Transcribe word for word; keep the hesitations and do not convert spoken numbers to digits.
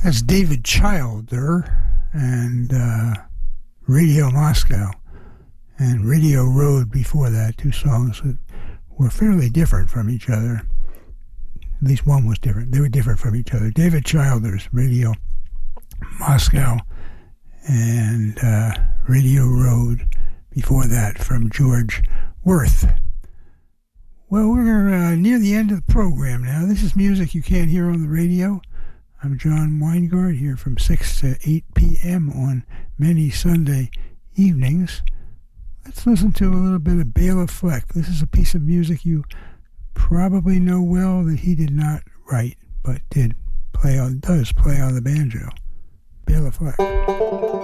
That's David Childer and uh, Radio Moscow and Radio Road before that, two songs that were fairly different from each other. At least one was different. They were different from each other. David Childer's Radio Moscow and uh, Radio Road before that from George Worth. Well, we're uh, near the end of the program now. This is music you can't hear on the radio. I'm John Weingart here from six to eight p.m. on many Sunday evenings. Let's listen to a little bit of Bela Fleck. This is a piece of music you probably know well that he did not write, but did play on, does play on the banjo. Bela Fleck.